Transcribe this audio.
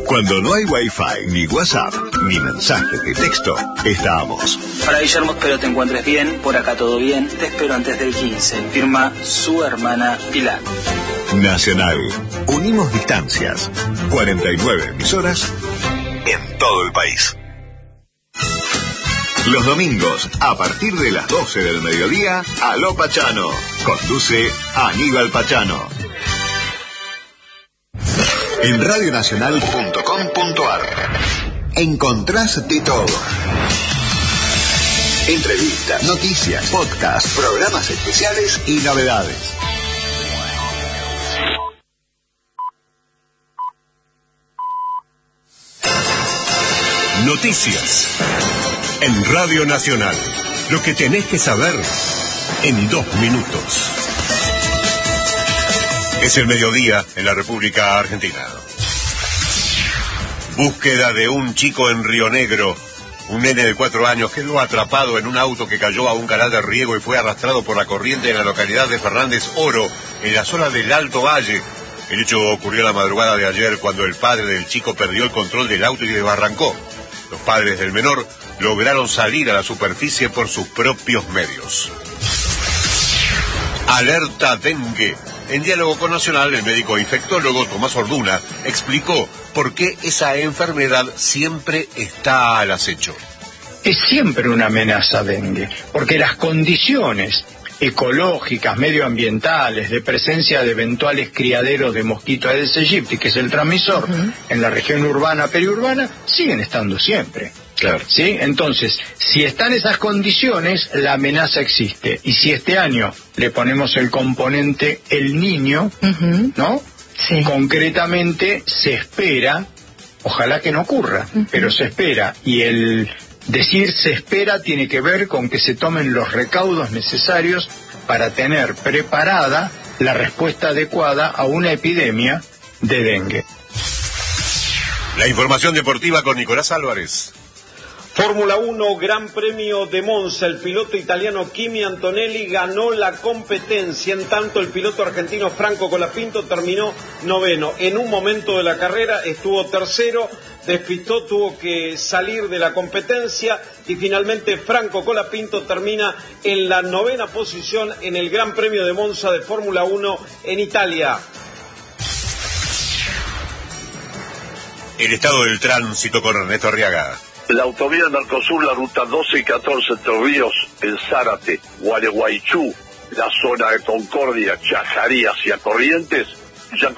Cuando no hay Wi-Fi, ni WhatsApp, ni mensaje de texto, estamos. Para Guillermo, espero te encuentres bien, por acá todo bien, te espero antes del 15, firma su hermana Pilar. Nacional, unimos distancias, 49 emisoras en todo el país. Los domingos, a partir de las 12 del mediodía, Aló Pachano, conduce Aníbal Pachano. En radionacional.com.ar encontrás de todo. Entrevistas, noticias, podcasts, programas especiales y novedades. Noticias en Radio Nacional. Lo que tenés que saber en 2 minutos. Es el mediodía en la República Argentina. Búsqueda de un chico en Río Negro. Un nene de 4 años quedó atrapado en un auto que cayó a un canal de riego y fue arrastrado por la corriente en la localidad de Fernández Oro, en la zona del Alto Valle. El hecho ocurrió la madrugada de ayer, cuando el padre del chico perdió el control del auto y desbarrancó. Los padres del menor lograron salir a la superficie por sus propios medios. Alerta dengue. En diálogo con Nacional, el médico infectólogo Tomás Orduna explicó por qué esa enfermedad siempre está al acecho. Es siempre una amenaza dengue, porque las condiciones ecológicas, medioambientales, de presencia de eventuales criaderos de mosquito Aedes aegypti, que es el transmisor, en la región urbana, periurbana, siguen estando siempre. Claro. ¿Sí? Entonces, si están esas condiciones, la amenaza existe. Y si este año le ponemos el componente El Niño, ¿no? Sí. Concretamente se espera, ojalá que no ocurra, pero se espera. Y el decir se espera tiene que ver con que se tomen los recaudos necesarios para tener preparada la respuesta adecuada a una epidemia de dengue. La información deportiva con Nicolás Álvarez. Fórmula 1, Gran Premio de Monza. El piloto italiano Kimi Antonelli ganó la competencia. En tanto, el piloto argentino Franco Colapinto terminó 9º. En un momento de la carrera estuvo tercero, despistó, tuvo que salir de la competencia y finalmente Franco Colapinto termina en la 9ª posición en el Gran Premio de Monza de Fórmula 1 en Italia. El estado del tránsito con Ernesto Arriaga. La autovía Mercosur, la ruta 12 y 14 Entre Ríos, en Zárate, Gualeguaychú, la zona de Concordia, Chajarí hacia Corrientes, ya